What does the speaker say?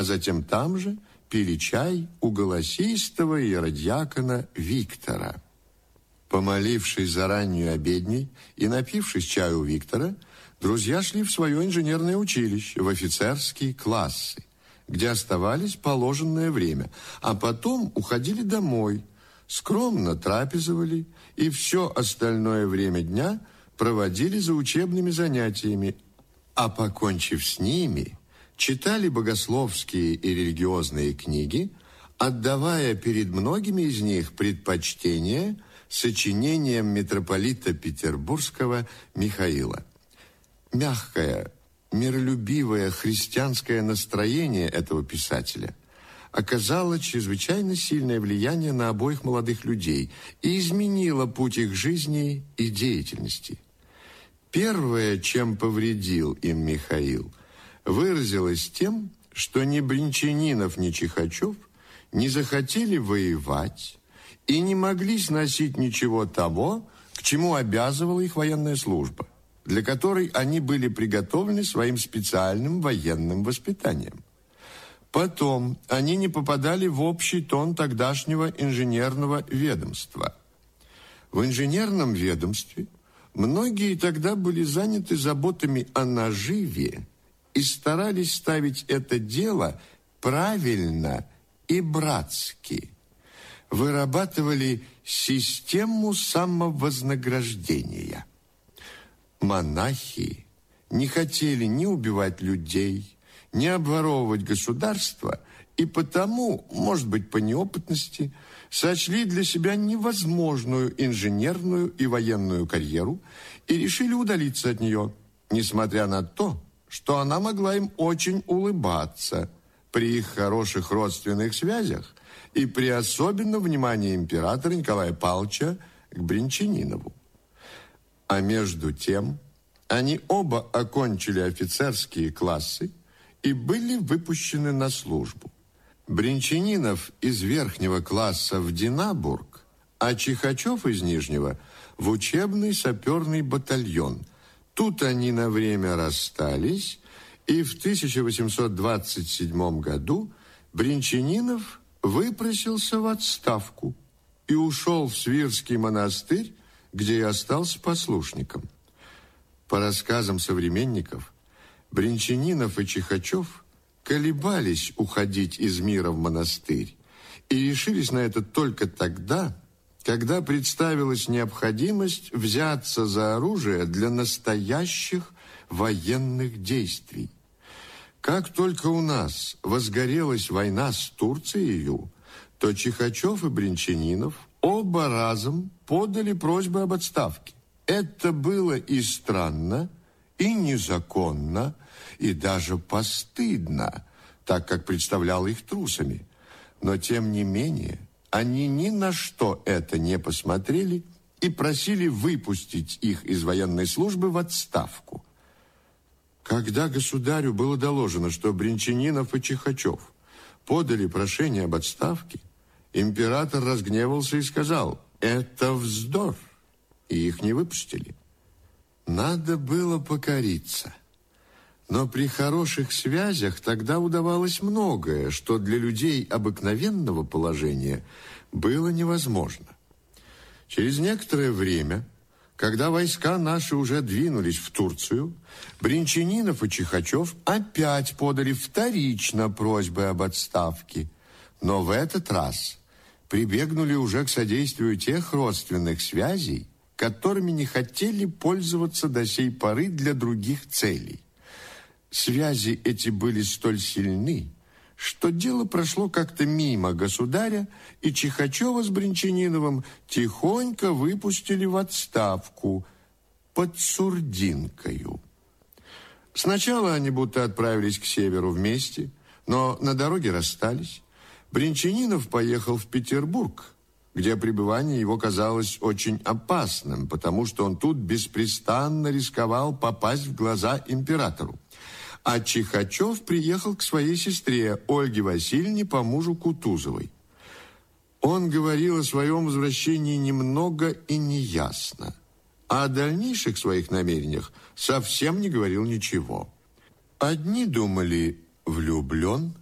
а затем там же пили чай у голосистого иеродьякона Виктора. Помолившись за раннюю обедней и напившись чаю у Виктора, друзья шли в свое инженерное училище, в офицерские классы, где оставались положенное время, а потом уходили домой, скромно трапезовали и все остальное время дня проводили за учебными занятиями, а покончив с ними, читали богословские и религиозные книги, отдавая перед многими из них предпочтение сочинениям митрополита Петербургского Михаила. Мягкое, миролюбивое христианское настроение этого писателя оказало чрезвычайно сильное влияние на обоих молодых людей и изменило путь их жизни и деятельности. Первое, чем повредил им Михаил, выразилось тем, что ни Бринчанинов, ни Чихачев не захотели воевать и не могли сносить ничего того, к чему обязывала их военная служба, для которой они были приготовлены своим специальным военным воспитанием. Потом они не попадали в общий тон тогдашнего инженерного ведомства. В инженерном ведомстве многие тогда были заняты заботами о наживе и старались ставить это дело правильно и братски. Вырабатывали систему самовознаграждения. Монахи не хотели ни убивать людей, ни обворовывать государство, и потому, может быть, по неопытности, сочли для себя невозможную инженерную и военную карьеру и решили удалиться от нее, несмотря на то, что она могла им очень улыбаться при их хороших родственных связях и при особенном внимании императора Николая Павловича к Бринчанинову. А между тем они оба окончили офицерские классы и были выпущены на службу. Бринчанинов из верхнего класса в Динабург, а Чихачев из нижнего в учебный саперный батальон. Тут они на время расстались, и в 1827 году Бринчанинов выпросился в отставку и ушел в Свирский монастырь, где и остался послушником. По рассказам современников, Бринчанинов и Чихачев колебались уходить из мира в монастырь и решились на это только тогда, когда представилась необходимость взяться за оружие для настоящих военных действий. Как только у нас возгорелась война с Турцией, то Чихачев и Бринчанинов оба разом подали просьбы об отставке. Это было и странно, и незаконно, и даже постыдно, так как представляло их трусами. Но, тем не менее, они ни на что это не посмотрели и просили выпустить их из военной службы в отставку. Когда государю было доложено, что Бринчанинов и Чихачев подали прошение об отставке, император разгневался и сказал: «Это вздор», и их не выпустили. Надо было покориться. Но при хороших связях тогда удавалось многое, что для людей обыкновенного положения было невозможно. Через некоторое время, когда войска наши уже двинулись в Турцию, Бринчанинов и Чихачев опять подали вторично просьбы об отставке. Но в этот раз прибегнули уже к содействию тех родственных связей, которыми не хотели пользоваться до сей поры для других целей. Связи эти были столь сильны, что дело прошло как-то мимо государя, и Чихачева с Бринчаниновым тихонько выпустили в отставку под Сурдинкою. Сначала они будто отправились к северу вместе, но на дороге расстались. Бринчанинов поехал в Петербург, где пребывание его казалось очень опасным, потому что он тут беспрестанно рисковал попасть в глаза императору. А Чихачев приехал к своей сестре Ольге Васильевне по мужу Кутузовой. Он говорил о своем возвращении немного и неясно, а о дальнейших своих намерениях совсем не говорил ничего. Одни думали: влюблен,